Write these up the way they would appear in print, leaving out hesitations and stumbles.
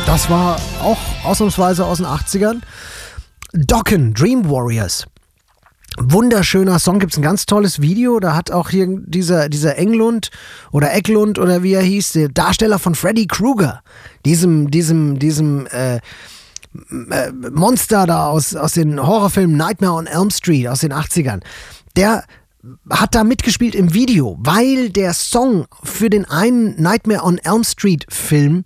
Das war auch ausnahmsweise aus den 80ern. Dokken, Dream Warriors. Wunderschöner Song, gibt es ein ganz tolles Video, da hat auch hier dieser Englund oder Eklund oder wie er hieß, der Darsteller von Freddy Krueger, diesem Monster da aus den Horrorfilmen Nightmare on Elm Street aus den 80ern, der hat da mitgespielt im Video, weil der Song für den einen Nightmare on Elm Street Film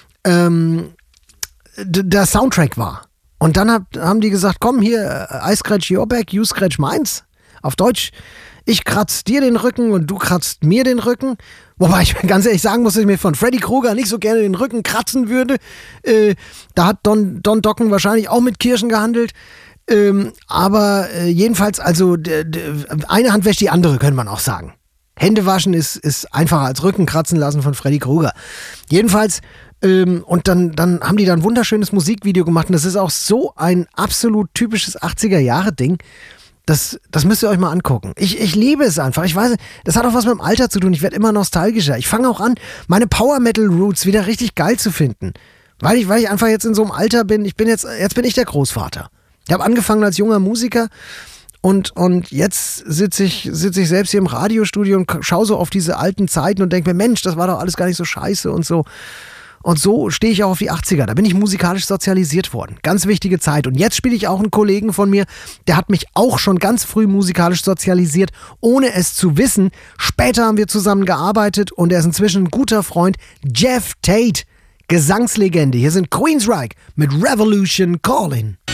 der Soundtrack war. Und dann haben die gesagt, komm hier, I scratch your back, you scratch meins. Auf Deutsch, ich kratz dir den Rücken und du kratzt mir den Rücken. Wobei ich ganz ehrlich sagen muss, dass ich mir von Freddy Krueger nicht so gerne den Rücken kratzen würde. Da hat Don Dokken wahrscheinlich auch mit Kirschen gehandelt. Aber jedenfalls, also eine Hand wäscht die andere, könnte man auch sagen. Hände waschen ist einfacher als Rücken kratzen lassen von Freddy Krueger. Jedenfalls, und dann haben die da ein wunderschönes Musikvideo gemacht und das ist auch so ein absolut typisches 80er-Jahre-Ding. Das müsst ihr euch mal angucken. Ich liebe es einfach. Ich weiß, das hat auch was mit dem Alter zu tun. Ich werde immer nostalgischer. Ich fange auch an, meine Power-Metal-Roots wieder richtig geil zu finden. Weil ich einfach jetzt in so einem Alter bin. Jetzt bin ich der Großvater. Ich habe angefangen als junger Musiker und jetzt sitze ich selbst hier im Radiostudio und schaue so auf diese alten Zeiten und denke mir, Mensch, das war doch alles gar nicht so scheiße und so. Und so stehe ich auch auf die 80er. Da bin ich musikalisch sozialisiert worden. Ganz wichtige Zeit. Und jetzt spiele ich auch einen Kollegen von mir, der hat mich auch schon ganz früh musikalisch sozialisiert, ohne es zu wissen. Später haben wir zusammen gearbeitet und er ist inzwischen ein guter Freund. Jeff Tate, Gesangslegende. Hier sind Queensryche mit Revolution Calling.